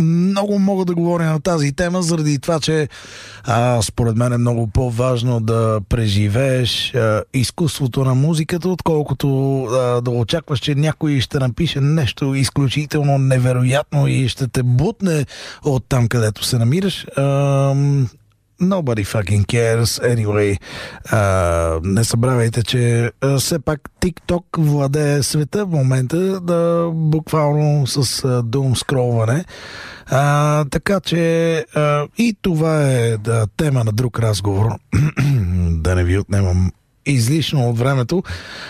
много мога да говоря на тази тема, заради това, че според мен е много по-важно да преживееш изкуството на музиката, отколкото да очакваш, че някой ще напише нещо изключително невероятно и ще те бутне от там, където се намираш. Nobody fucking cares anyway. Не събравяйте, че все пак TikTok владее света в момента, буквално с doom скролване. Така че и това е тема на друг разговор. Да не ви отнемам излишно от времето.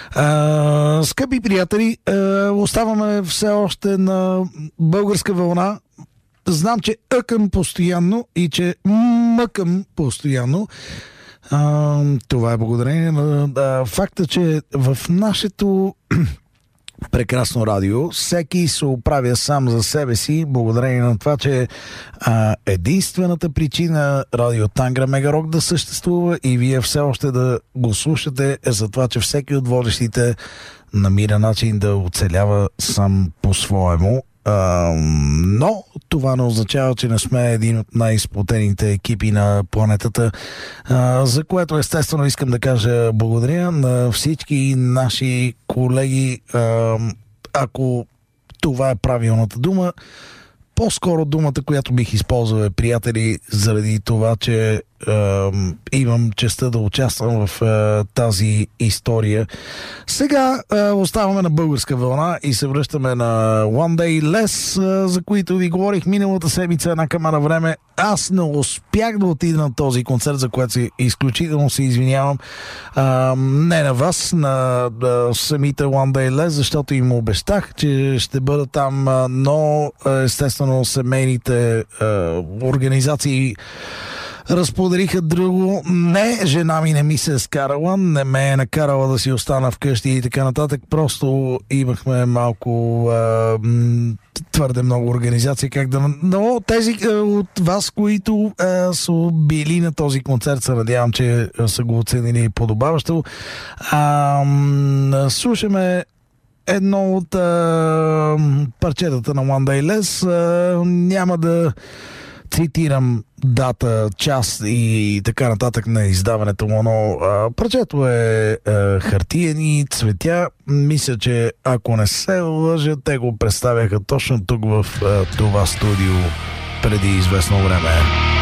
Скъпи приятели, оставаме все още на българска вълна. Знам, чеъкам постоянно и че мъкам постоянно. Това е благодарение на факта, че в нашето прекрасно радио всеки се оправя сам за себе си, благодарение на това, че единствената причина Радио Тангра Мегарок да съществува и вие все още да го слушате е за това, че всеки от водещите намира начин да оцелява сам по-своему. Но това не означава, че не сме един от най-изплатените екипи на планетата, за което естествено искам да кажа благодаря на всички наши колеги. Ако това е правилната дума, по-скоро думата, която бих използвал е приятели, заради това, че имам честта да участвам в тази история. Сега оставаме на българска вълна и се връщаме на One Day Less, за които ви говорих миналата седмица една камара време. Аз не успях да отида на този концерт, за което изключително се извинявам. Не на вас, на самите One Day Less, защото им обещах, че ще бъда там, но естествено семейните организации разподариха друго. Не, жена ми не ми се е скарала, не ме е накарала да си остана вкъщи и така нататък. Просто имахме малко твърде много организации. Но тези от вас, които са били на този концерт, се надявам, че са го оценили подобаващо. Слушаме едно от парчетата на One Day Less. Няма да цитирам дата, час и така нататък на издаването му, но парчето е хартиени цветя. Мисля, че ако не се лъжа, те го представяха точно тук в това студио преди известно време.